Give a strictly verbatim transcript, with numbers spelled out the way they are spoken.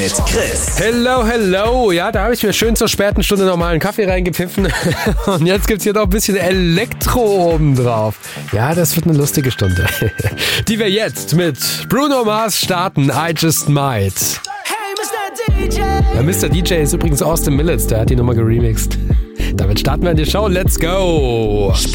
mit Chris. Hello, hello. Ja, da habe ich mir schön zur späten Stunde nochmal einen Kaffee reingepfiffen. Und jetzt gibt's hier noch ein bisschen Elektro obendrauf. Ja, das wird eine lustige Stunde. Die wir jetzt mit Bruno Mars starten. I Just Might. Hey, Mister D J. Ja, Mister D J ist übrigens Austin Millets. Der hat die Nummer geremixed. Damit starten wir in die Show. Let's go.